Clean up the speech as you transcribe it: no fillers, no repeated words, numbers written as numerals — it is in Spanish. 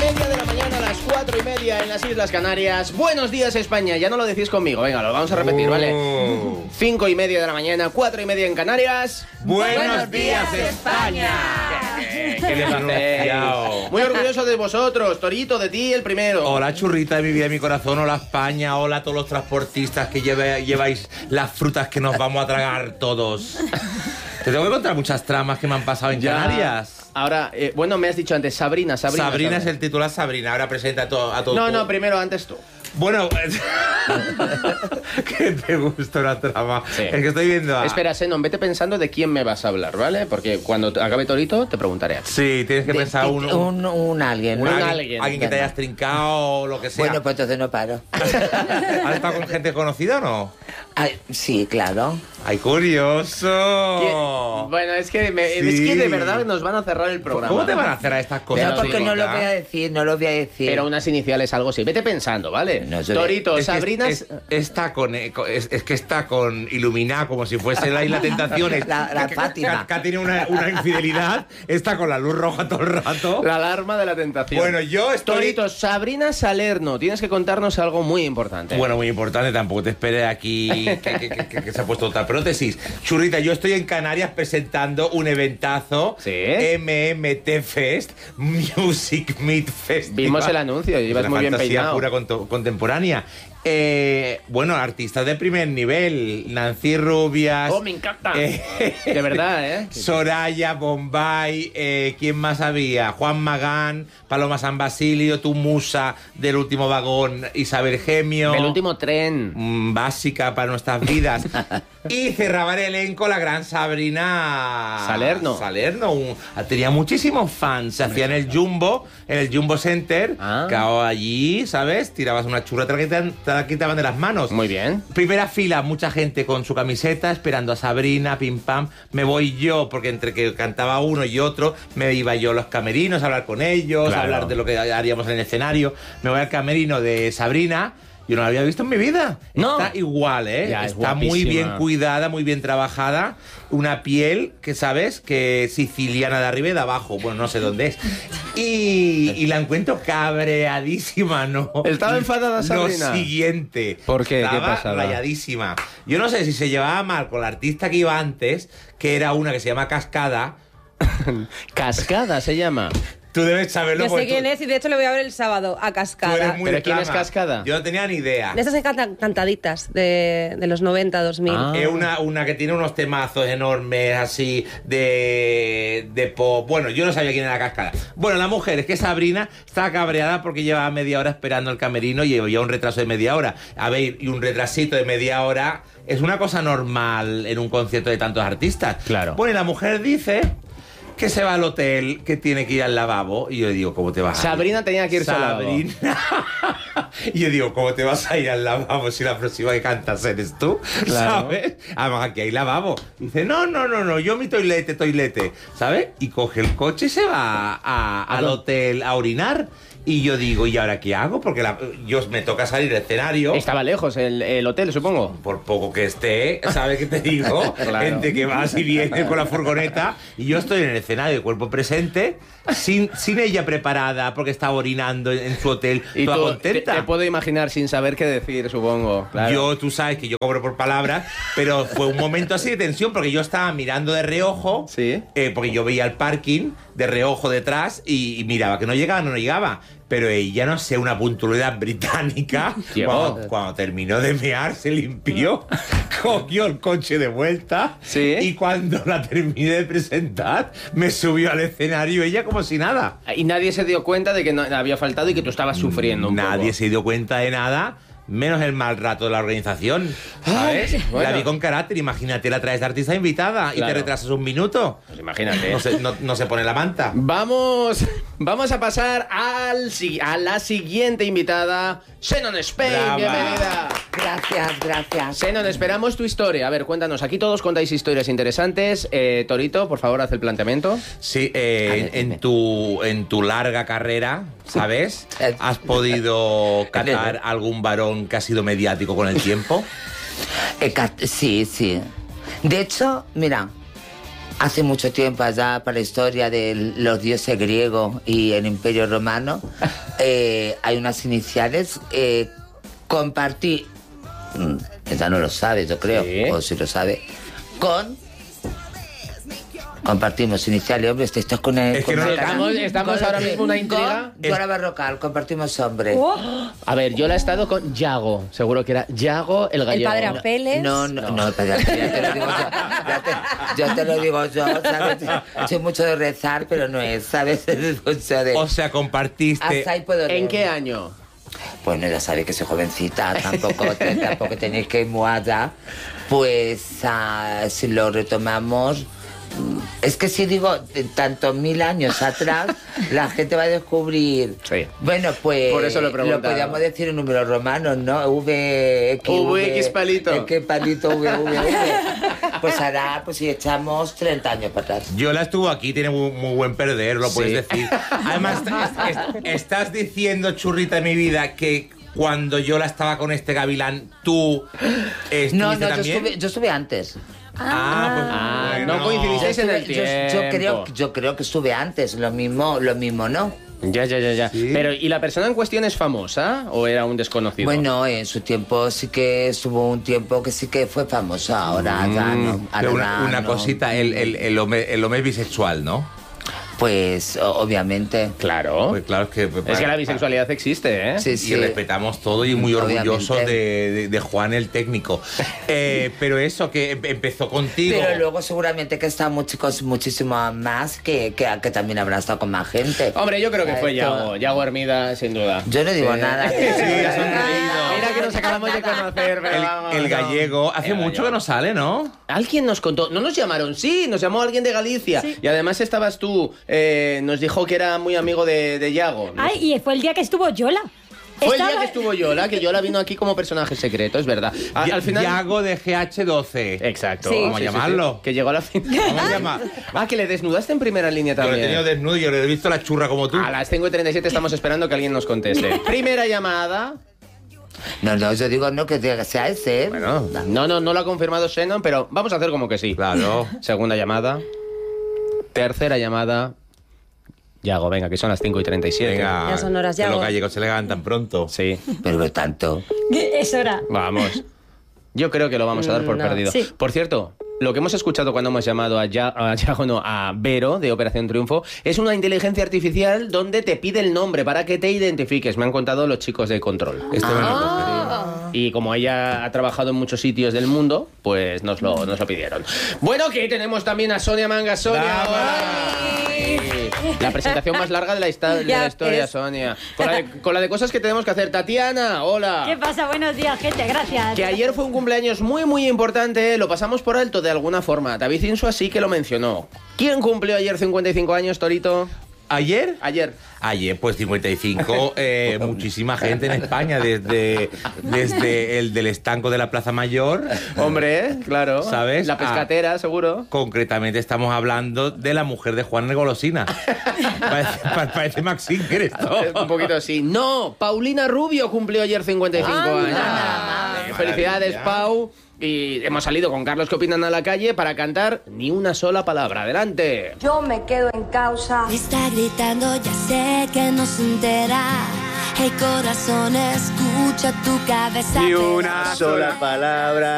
5:30 de la mañana, a las 4:30 en las Islas Canarias. Buenos días, España. Ya no lo decís conmigo, venga, lo vamos a repetir, ¿vale? 5:30 de la mañana, 4:30 en Canarias. Buenos días, España. ¿Qué les hace? Muy orgulloso de vosotros, Torito, de ti el primero. Hola, churrita de mi vida, de mi corazón. Hola, España. Hola a todos los transportistas que lleváis las frutas que nos vamos a tragar todos. Te tengo que contar muchas tramas que me han pasado en Canarias. Ahora, bueno, me has dicho antes Sabrina. Sabrina es el titular, Sabrina. Ahora presenta a todo. No, primero, antes tú. Bueno, que te gusta una trama. Sí. Es que estoy viendo a... Espera, Senon, vete pensando de quién me vas a hablar, ¿vale? Porque cuando acabe Torito te preguntaré. Sí, tienes que pensar un alguien. Alguien que te hayas trincado o lo que sea. Bueno, pues entonces no paro. ¿Has estado con gente conocida o no? Ay, sí, claro. ¡Ay, curioso! Bueno, es que de verdad nos van a cerrar el programa. ¿Cómo te van a hacer a estas cosas? No, porque no lo voy a decir, Pero unas iniciales, algo así. Vete pensando, ¿vale? No, Torito, Sabrina... Está con iluminada como si fuese la Isla Tentaciones. La Fátima. Que tiene una infidelidad. Está con la luz roja todo el rato. La alarma de la tentación. Bueno, yo estoy... Torito, Sabrina Salerno, tienes que contarnos algo muy importante. Bueno, muy importante, tampoco te esperes aquí que se ha puesto otra prótesis. Churrita, yo estoy en Canarias presentando un eventazo. ¿Sí? MMT Fest, Music Meet Festival. Vimos el anuncio, llevas muy bien peinado. Pura contemporánea. Bueno, artistas de primer nivel. Nancy Rubias. ¡Oh, me encanta! De verdad, ¿eh? Soraya, Bombay. ¿Quién más había? Juan Magán, Paloma San Basilio, tu musa del último vagón, Isabel Gemio. El último tren. Básica para nuestras vidas. Y cerraba el elenco la gran Sabrina Salerno. Tenía muchísimos fans. Se hacía en el Jumbo Center. Que allí, ¿sabes? Tirabas una churra, te la quitaban de las manos. Muy bien. Primera fila, mucha gente con su camiseta esperando a Sabrina, pim pam. Me voy yo, porque entre que cantaba uno y otro, me iba yo a los camerinos a hablar con ellos, claro, a hablar de lo que haríamos en el escenario. Me voy al camerino de Sabrina. Yo no la había visto en mi vida. No. Está igual, ¿eh? Ya, está muy bien cuidada, muy bien trabajada. Una piel que, ¿sabes? Que siciliana de arriba y de abajo. Bueno, no sé dónde es. Y la encuentro cabreadísima, ¿no? ¿Estaba enfadada Sabrina? Lo siguiente. ¿Por qué? Estaba ¿Qué pasaba? rayadísima. Yo no sé si se llevaba mal con la artista que iba antes, que era una que se llama Cascada. Cascada se llama. Tú debes saberlo. Yo sé quién es y de hecho le voy a ver el sábado a Cascada. ¿Pero quién es Cascada? Yo no tenía ni idea. De esas que cantan cantaditas de los 90, 2000. Es una que tiene unos temazos enormes así de pop. Bueno, yo no sabía quién era Cascada. Bueno, la mujer es que Sabrina estaba cabreada porque llevaba media hora esperando el camerino y llevaba un retraso de media hora. A ver, y un retrasito de media hora es una cosa normal en un concierto de tantos artistas. Claro. Bueno, y la mujer dice que se va al hotel, que tiene que ir al lavabo. Y yo digo, ¿cómo te vas a ir? Sabrina tenía que irse al lavabo. Y yo digo, ¿cómo te vas a ir al lavabo si la próxima que cantas eres tú? Claro. ¿Sabes? Además, aquí hay lavabo. Dice, no, yo mi toilete. ¿Sabes? Y coge el coche y se va al hotel a orinar. Y yo digo, ¿y ahora qué hago? Porque yo me toca salir del escenario. Estaba lejos el hotel, supongo. Por poco que esté, ¿sabes qué te digo? Claro. Gente que va y viene con la furgoneta. Y yo estoy en el escenario de cuerpo presente, sin ella preparada, porque estaba orinando en su hotel. Y toda tú, contenta. te puedo imaginar sin saber qué decir, supongo. Claro. Tú sabes que yo cobro por palabras, pero fue un momento así de tensión, porque yo estaba mirando de reojo, ¿Sí? Porque yo veía el parking de reojo detrás y miraba que no llegaba. Pero ella, no sé, una puntualidad británica. Cuando terminó de mear, se limpió, cogió el coche de vuelta. ¿Sí? Y cuando la terminé de presentar, me subió al escenario ella como si nada. Y nadie se dio cuenta de que no había faltado y que tú estabas sufriendo un poco. Nadie se dio cuenta de nada. Menos el mal rato de la organización, ¿sabes? Bueno. La vi con carácter, imagínate, la traes de artista invitada y Claro. te retrasas un minuto. Pues imagínate. No se pone la manta. Vamos a pasar a la siguiente invitada, Senon Spain. Brava. Bienvenida. Gracias. Senon, esperamos tu historia. A ver, cuéntanos. Aquí todos contáis historias interesantes. Torito, por favor, haz el planteamiento. Sí, en tu larga carrera, ¿sabes? ¿Has podido catar algún varón que ha sido mediático con el tiempo? Sí. De hecho, mira, Hace mucho tiempo, allá para la historia de los dioses griegos y el Imperio Romano, hay unas iniciales. Compartí, ella no lo sabe, yo creo, Sí. o si lo sabe, compartimos iniciales, hombre, esto es con el... Es que con no el lo- estamos ahora mismo una intriga. Dora Barrocal, compartimos hombre. A ver, yo la he estado con Yago. Seguro que era Yago el El gallego. padre Apeles. No, el padre Apeles, ya te lo digo yo. Ya te lo digo yo, ¿sabes? Soy mucho de rezar, pero no es, ¿sabes? Mucho de... O sea, compartiste. Hasta ahí puedo ¿En leer. qué año? Bueno, ya sabéis que soy jovencita, tampoco tenéis que ir muy allá. Pues si lo retomamos... Es que si digo tantos 1000 años atrás, la gente va a descubrir... Sí. Bueno, pues Por eso lo he lo preguntado. podríamos decir en números romanos, ¿no? VX palito. X palito, V. Pues hará, pues si echamos 30 años para atrás. Yo la estuvo aquí, tiene muy buen perder, lo Sí. puedes decir. Además, estás diciendo, churrita de mi vida, que cuando yo la estaba con este gavilán, tú estuviste No, también. yo estuve antes. No coincidisteis en el tiempo. Yo creo que estuve antes, lo mismo, ¿no? Ya. Sí. Pero, ¿y la persona en cuestión es famosa o era un desconocido? Bueno, en su tiempo sí que estuvo un tiempo que sí que fue famoso, ahora ya no. Ahora Pero ya una no. cosita, el hombre es bisexual, ¿no? Pues obviamente. Claro. Pues claro, Es que la bisexualidad existe, ¿eh? Sí, Y sí. respetamos todo y muy orgulloso de Juan el técnico. Pero eso, que empezó contigo. Pero luego seguramente que están muchísimo más que también habrá estado con más gente. Hombre, yo creo que fue Esto- Yago Hermida, sin duda. Yo no digo nada. Sí, ha sonreído. Mira que nos acabamos de conocer, pero vamos, El no. gallego, hace El mucho gallego. que no sale, ¿no? Alguien nos contó, no nos llamaron, sí, nos llamó alguien de Galicia. Sí. Y además estabas tú, nos dijo que era muy amigo de Yago. Ay, y fue el día que estuvo Yola. Fue el día Estaba- que estuvo Yola, que Yola vino aquí como personaje secreto, es verdad. Al final... Yago de GH12. Exacto. Sí. Vamos a llamarlo. Que llegó a la final. Vamos a llamar. Ah, que le desnudaste en primera línea Yo lo he también. tenido desnudo y yo le he visto la churra como tú. A las 5:37 estamos esperando que alguien nos conteste. Primera llamada. No, yo digo no que sea ese. Bueno, no lo ha confirmado Shannon, pero vamos a hacer como que sí. Claro. Segunda llamada. Tercera llamada. Yago, venga, que son las 5:37. Venga. Ya son horas, que Yago. los gallegos se levantan pronto. Sí, Pero que tanto. Es hora. vamos. Yo creo que lo vamos a dar por No. perdido. Sí. Por cierto, lo que hemos escuchado cuando hemos llamado a Yago, no, a Vero de Operación Triunfo es una inteligencia artificial donde te pide el nombre para que te identifiques. Me han contado los chicos de Control. Esto me lo Ah. Y como ella ha trabajado en muchos sitios del mundo, pues nos lo pidieron. Bueno, que tenemos también a Sonia Manga. Sonia, ¡Bravo! hola. La presentación más larga de la Ya historia, ves. Sonia. Con la de cosas que tenemos que hacer. Tatiana, hola. ¿Qué pasa? Buenos días, gente. Gracias. Que ayer fue un cumpleaños muy importante, lo pasamos por alto de alguna forma. David Insu así que lo mencionó. ¿Quién cumplió ayer 55 años, Torito? ¿Ayer? Ayer, pues 55, muchísima gente en España, desde el del estanco de la Plaza Mayor. Hombre, claro. ¿Sabes? La pescatera, seguro. Concretamente estamos hablando de la mujer de Juan el Golosina. Parece Max Singer esto. Un poquito así. No, Paulina Rubio cumplió ayer 55 años. Felicidades, maravilla. Pau. Y hemos salido con Carlos que opinan a la calle para cantar ni una sola palabra. Adelante. Yo me quedo en causa. Está gritando, ya sé que no se entera. Hey corazón, escucha tu cabeza. sola palabra.